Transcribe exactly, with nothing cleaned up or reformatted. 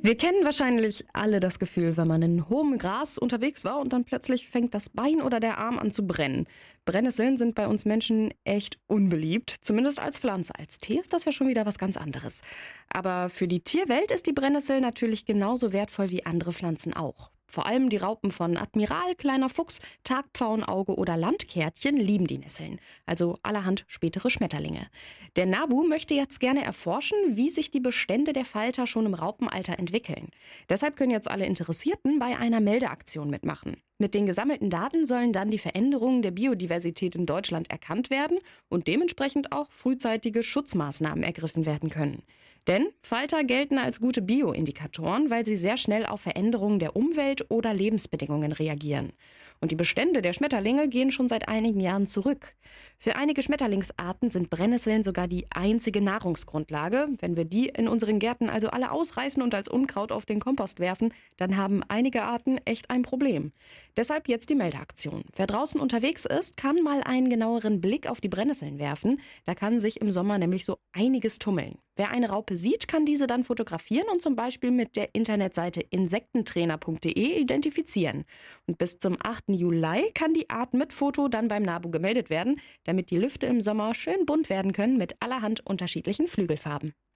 Wir kennen wahrscheinlich alle das Gefühl, wenn man in hohem Gras unterwegs war und dann plötzlich fängt das Bein oder der Arm an zu brennen. Brennnesseln sind bei uns Menschen echt unbeliebt, zumindest als Pflanze. Als Tee ist das ja schon wieder was ganz anderes. Aber für die Tierwelt ist die Brennnessel natürlich genauso wertvoll wie andere Pflanzen auch. Vor allem die Raupen von Admiral, Kleiner Fuchs, Tagpfauenauge oder Landkärtchen lieben die Nesseln, also allerhand spätere Schmetterlinge. Der NABU möchte jetzt gerne erforschen, wie sich die Bestände der Falter schon im Raupenalter entwickeln. Deshalb können jetzt alle Interessierten bei einer Meldeaktion mitmachen. Mit den gesammelten Daten sollen dann die Veränderungen der Biodiversität in Deutschland erkannt werden und dementsprechend auch frühzeitige Schutzmaßnahmen ergriffen werden können. Denn Falter gelten als gute Bioindikatoren, weil sie sehr schnell auf Veränderungen der Umwelt oder Lebensbedingungen reagieren. Und die Bestände der Schmetterlinge gehen schon seit einigen Jahren zurück. Für einige Schmetterlingsarten sind Brennnesseln sogar die einzige Nahrungsgrundlage. Wenn wir die in unseren Gärten also alle ausreißen und als Unkraut auf den Kompost werfen, dann haben einige Arten echt ein Problem. Deshalb jetzt die Meldeaktion. Wer draußen unterwegs ist, kann mal einen genaueren Blick auf die Brennnesseln werfen. Da kann sich im Sommer nämlich so einiges tummeln. Wer eine Raupe sieht, kann diese dann fotografieren und zum Beispiel mit der Internetseite insektentrainer punkt de identifizieren. Und bis zum achten Juli kann die Art mit Foto dann beim NABU gemeldet werden, damit die Lüfte im Sommer schön bunt werden können mit allerhand unterschiedlichen Flügelfarben.